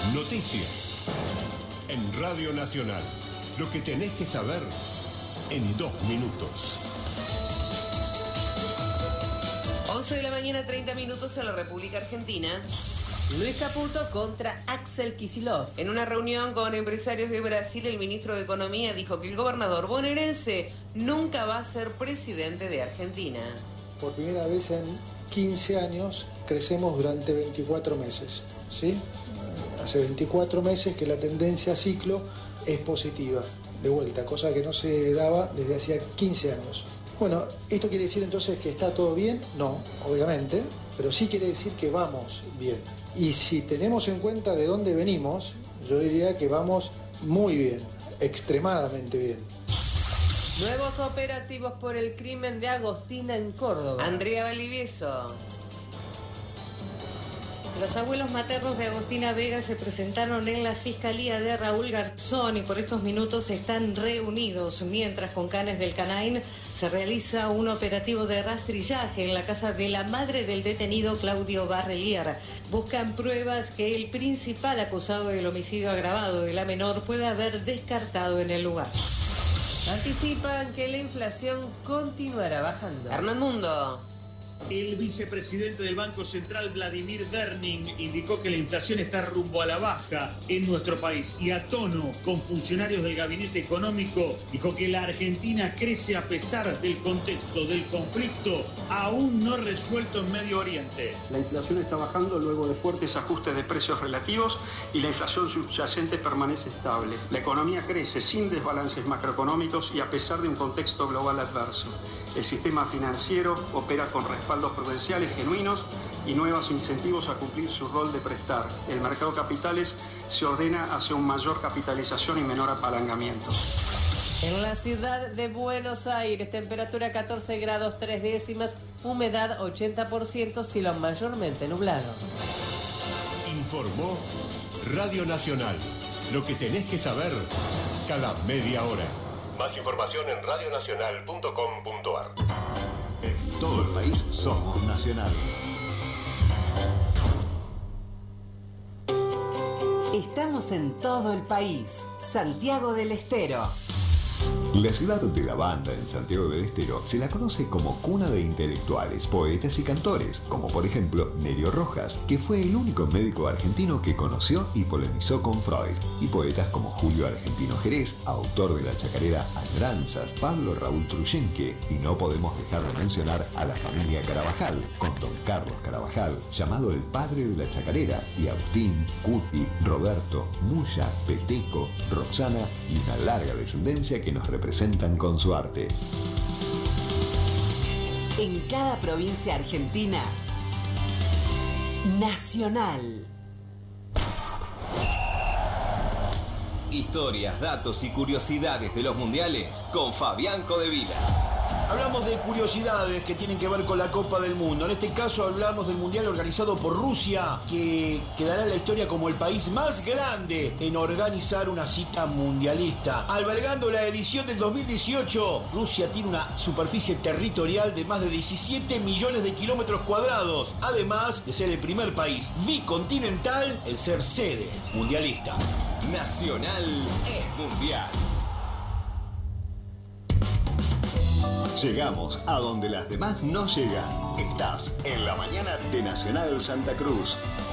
Noticias. En Radio Nacional. Lo que tenés que saber en 2 minutos. 11 de la mañana, 30 minutos en la República Argentina. Luis Caputo contra Axel Kicillof. En una reunión con empresarios de Brasil, el ministro de Economía dijo que el gobernador bonaerense nunca va a ser presidente de Argentina. Por primera vez en 15 años crecemos durante 24 meses, ¿sí? Hace 24 meses que la tendencia a ciclo es positiva, de vuelta, cosa que no se daba desde hacía 15 años. Bueno, ¿esto quiere decir entonces que está todo bien? No, obviamente, pero sí quiere decir que vamos bien. Y si tenemos en cuenta de dónde venimos, yo diría que vamos muy bien, extremadamente bien. Nuevos operativos por el crimen de Agostina en Córdoba. Andrea Valdivieso. Los abuelos maternos de Agostina Vega se presentaron en la Fiscalía de Raúl Garzón y por estos minutos están reunidos, mientras con Canes del Canaín se realiza un operativo de rastrillaje en la casa de la madre del detenido Claudio Barrelier. Buscan pruebas que el principal acusado del homicidio agravado de la menor pueda haber descartado en el lugar. Anticipan que la inflación continuará bajando. Hernán Mundo. El vicepresidente del Banco Central, Vladimir Derning, indicó que la inflación está rumbo a la baja en nuestro país y a tono con funcionarios del gabinete económico, dijo que la Argentina crece a pesar del contexto del conflicto aún no resuelto en Medio Oriente. La inflación está bajando luego de fuertes ajustes de precios relativos y la inflación subyacente permanece estable. La economía crece sin desbalances macroeconómicos y a pesar de un contexto global adverso. El sistema financiero opera con respaldos prudenciales genuinos y nuevos incentivos a cumplir su rol de prestar. El mercado de capitales se ordena hacia una mayor capitalización y menor apalancamiento. En la ciudad de Buenos Aires, temperatura 14 grados 3 décimas, humedad 80%, cielo mayormente nublado. Informó Radio Nacional. Lo que tenés que saber cada media hora. Más información en radionacional.com.ar. En todo el país somos Nacional. Estamos en todo el país. Santiago del Estero. La ciudad de la banda en Santiago del Estero se la conoce como cuna de intelectuales, poetas y cantores, como por ejemplo Nerio Rojas, que fue el único médico argentino que conoció y polemizó con Freud, y poetas como Julio Argentino Jerez, autor de la chacarera Añoranzas, Pablo Raúl Truyenque, y no podemos dejar de mencionar a la familia Carabajal, con don Carlos Carabajal, llamado el padre de la chacarera, y Agustín, Cuti, Roberto, Muya, Peteco, Roxana y una larga descendencia que nos representan con su arte. En cada provincia argentina, Nacional. Historias, datos y curiosidades de los mundiales con Fabián Codevila. Hablamos de curiosidades que tienen que ver con la Copa del Mundo. En este caso hablamos del mundial organizado por Rusia, que quedará en la historia como el país más grande en organizar una cita mundialista. Albergando la edición del 2018, Rusia tiene una superficie territorial de más de 17 millones de kilómetros cuadrados, además de ser el primer país bicontinental en ser sede mundialista. Nacional es mundial. Llegamos a donde las demás no llegan. Estás en la mañana de Nacional Santa Cruz.